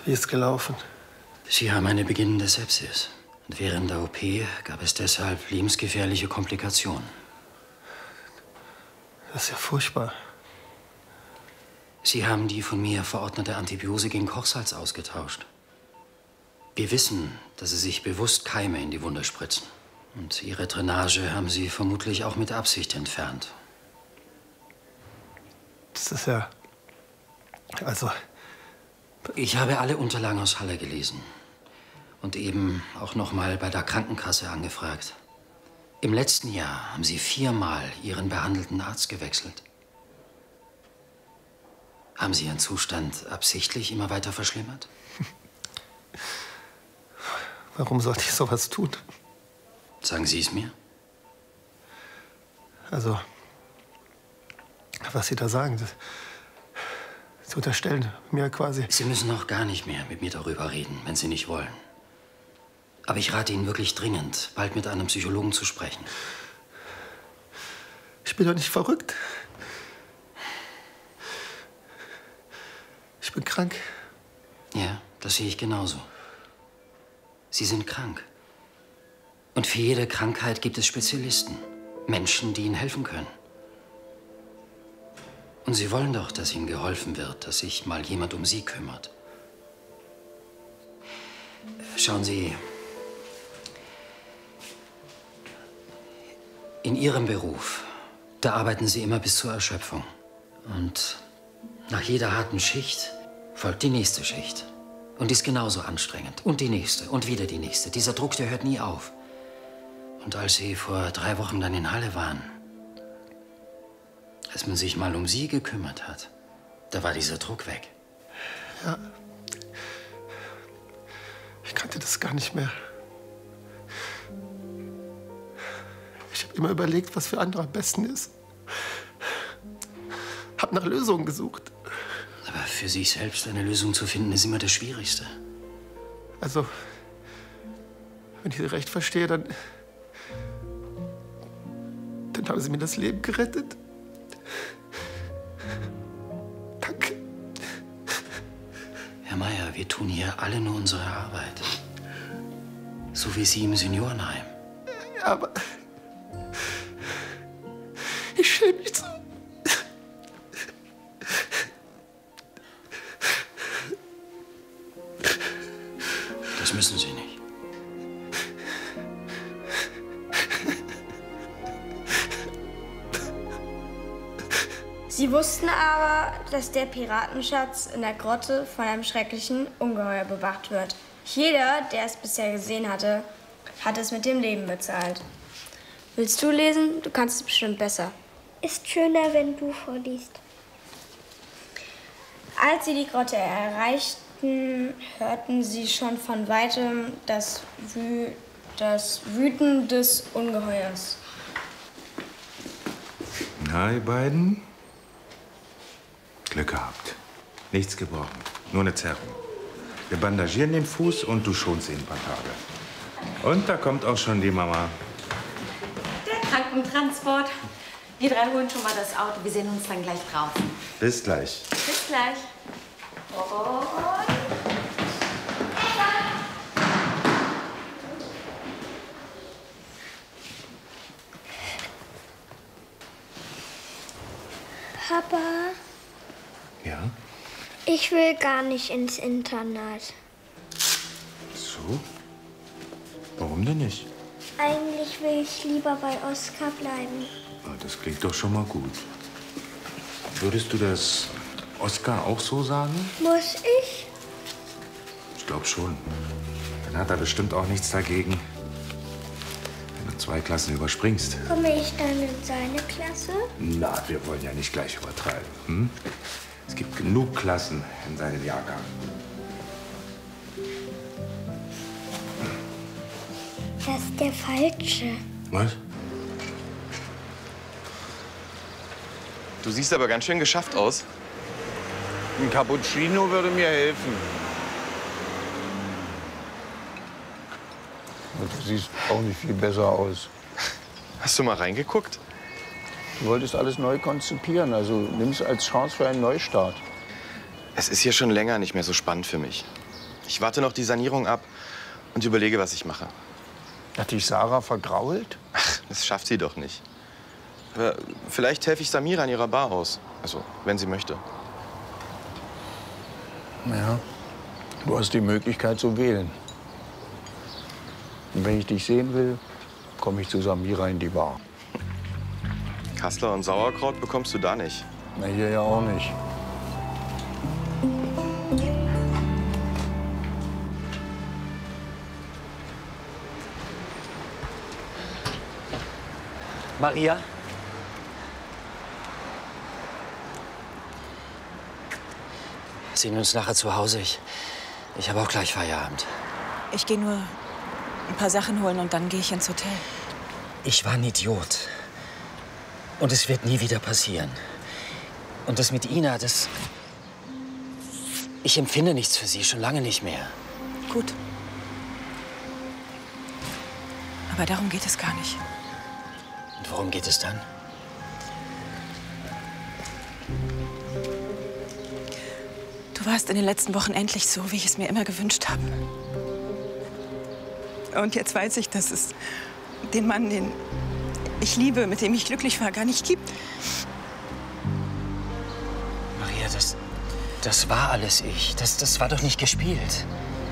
Wie ist es gelaufen? Sie haben eine beginnende Sepsis. Und während der OP gab es deshalb lebensgefährliche Komplikationen. Das ist ja furchtbar. Sie haben die von mir verordnete Antibiose gegen Kochsalz ausgetauscht. Wir wissen, dass Sie sich bewusst Keime in die Wunde spritzen. Und Ihre Drainage haben Sie vermutlich auch mit Absicht entfernt. Das ist ja... Also... Ich habe alle Unterlagen aus Halle gelesen. Und eben auch noch mal bei der Krankenkasse angefragt. Im letzten Jahr haben Sie 4-mal Ihren behandelten Arzt gewechselt. Haben Sie Ihren Zustand absichtlich immer weiter verschlimmert? Warum sollte ich sowas tun? Sagen Sie es mir. Also, was Sie da sagen, Sie unterstellen mir quasi... Sie müssen auch gar nicht mehr mit mir darüber reden, wenn Sie nicht wollen. Aber ich rate Ihnen wirklich dringend, bald mit einem Psychologen zu sprechen. Ich bin doch nicht verrückt. Ich bin krank. Ja, das sehe ich genauso. Sie sind krank. Und für jede Krankheit gibt es Spezialisten. Menschen, die Ihnen helfen können. Und Sie wollen doch, dass Ihnen geholfen wird, dass sich mal jemand um Sie kümmert. Schauen Sie, in Ihrem Beruf, da arbeiten Sie immer bis zur Erschöpfung. Und nach jeder harten Schicht folgt die nächste Schicht. Und die ist genauso anstrengend. Und die nächste und wieder die nächste. Dieser Druck, der hört nie auf. Und als Sie vor 3 Wochen dann in Halle waren, als man sich mal um Sie gekümmert hat, da war dieser Druck weg. Ja. Ich kannte das gar nicht mehr. Ich habe immer überlegt, was für andere am besten ist. Hab nach Lösungen gesucht. Aber für sich selbst eine Lösung zu finden, ist immer das Schwierigste. Also, wenn ich Sie recht verstehe, dann haben Sie mir das Leben gerettet. Danke. Herr Meier, wir tun hier alle nur unsere Arbeit. So wie Sie im Seniorenheim. Ja, aber ich schäme mich so. Das müssen Sie nicht. Sie wussten aber, dass der Piratenschatz in der Grotte von einem schrecklichen Ungeheuer bewacht wird. Jeder, der es bisher gesehen hatte, hat es mit dem Leben bezahlt. Willst du lesen? Du kannst es bestimmt besser. Ist schöner, wenn du vorliest. Als sie die Grotte erreichten, hörten sie schon von weitem das Wüten des Ungeheuers. Na, ihr beiden? Glück gehabt. Nichts gebrochen. Nur eine Zerrung. Wir bandagieren den Fuß und du schonst ihn ein paar Tage. Und da kommt auch schon die Mama. Der Krankentransport. Wir 3 holen schon mal das Auto. Wir sehen uns dann gleich draußen. Bis gleich. Bis gleich. Papa, Ja? ich will gar nicht ins Internat. So? Warum denn nicht? Eigentlich will ich lieber bei Oskar bleiben. Ah, das klingt doch schon mal gut. Würdest du das Oskar auch so sagen? Muss ich? Ich glaube schon. Dann hat er bestimmt auch nichts dagegen, wenn du 2 Klassen überspringst. Komme ich dann in seine Klasse? Na, wir wollen ja nicht gleich übertreiben. Hm? Es gibt genug Klassen in seinem Jahrgang. Das ist der Falsche. Was? Du siehst aber ganz schön geschafft aus. Ein Cappuccino würde mir helfen. Du siehst auch nicht viel besser aus. Hast du mal reingeguckt? Du wolltest alles neu konzipieren, also nimm es als Chance für einen Neustart. Es ist hier schon länger nicht mehr so spannend für mich. Ich warte noch die Sanierung ab und überlege, was ich mache. Hat dich Sarah vergrault? Ach, das schafft sie doch nicht. Aber vielleicht helfe ich Samira an ihrer Bar aus. Also, wenn sie möchte. Ja, du hast die Möglichkeit zu wählen. Und wenn ich dich sehen will, komme ich zu Samira in die Bar. Kassler und Sauerkraut bekommst du da nicht. Na, hier ja auch nicht. Maria? Sehen wir uns nachher zu Hause. Ich habe auch gleich Feierabend. Ich gehe nur ein paar Sachen holen und dann gehe ich ins Hotel. Ich war ein Idiot. Und es wird nie wieder passieren. Und das mit Ina, das... Ich empfinde nichts für sie, schon lange nicht mehr. Gut. Aber darum geht es gar nicht. Und worum geht es dann? Du warst in den letzten Wochen endlich so, wie ich es mir immer gewünscht habe. Und jetzt weiß ich, dass es den Mann, den ich liebe, mit dem ich glücklich war, gar nicht gibt. Maria, das war alles ich. Das war doch nicht gespielt.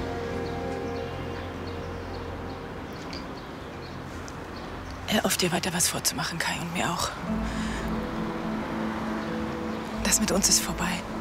Hör auf, dir weiter was vorzumachen, Kai, und mir auch. Das mit uns ist vorbei.